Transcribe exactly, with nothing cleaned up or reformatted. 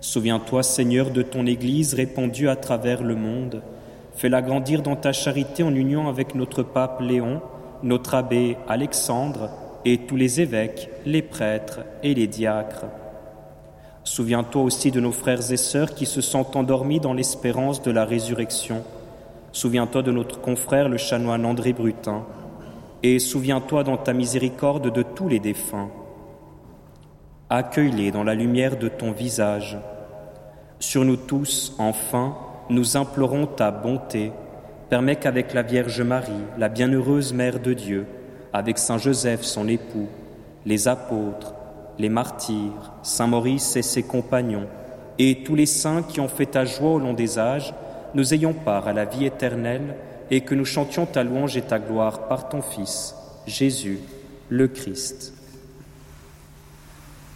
Souviens-toi, Seigneur, de ton Église répandue à travers le monde. Fais-la grandir dans ta charité en union avec notre pape Léon, notre abbé Alexandre et tous les évêques, les prêtres et les diacres. Souviens-toi aussi de nos frères et sœurs qui se sont endormis dans l'espérance de la résurrection. Souviens-toi de notre confrère le chanoine André Brutin. Et souviens-toi dans ta miséricorde de tous les défunts. Accueille-les dans la lumière de ton visage. Sur nous tous, enfin, nous implorons ta bonté. Permets qu'avec la Vierge Marie, la bienheureuse Mère de Dieu, avec Saint Joseph, son époux, les apôtres, les martyrs, Saint Maurice et ses compagnons, et tous les saints qui ont fait ta joie au long des âges, nous ayons part à la vie éternelle et que nous chantions ta louange et ta gloire par ton Fils, Jésus, le Christ.